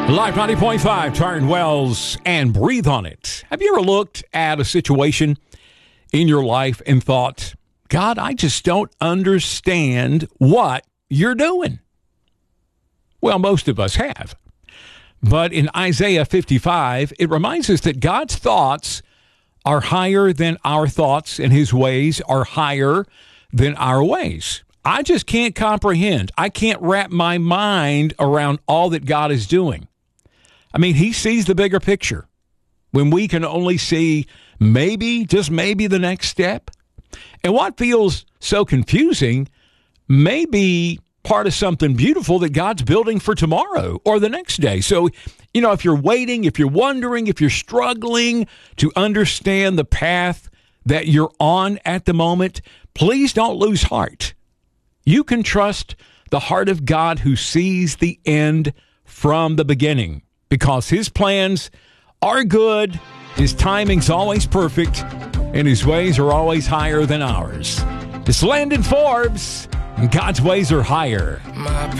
Live 90.5, Turn Wells, and breathe on it. Have you ever looked at a situation in your life and thought, God, I just don't understand what you're doing? Well, most of us have. But in Isaiah 55, it reminds us that God's thoughts are higher than our thoughts, and his ways are higher than our ways. I just can't comprehend. I can't wrap my mind around all that God is doing. I mean, he sees the bigger picture when we can only see maybe, just maybe, the next step. And what feels so confusing may be part of something beautiful that God's building for tomorrow or the next day. So, if you're waiting, if you're wondering, if you're struggling to understand the path that you're on at the moment, please don't lose heart. You can trust the heart of God who sees the end from the beginning, because his plans are good, his timing's always perfect, and his ways are always higher than ours. It's Landon Forbes, and God's ways are higher.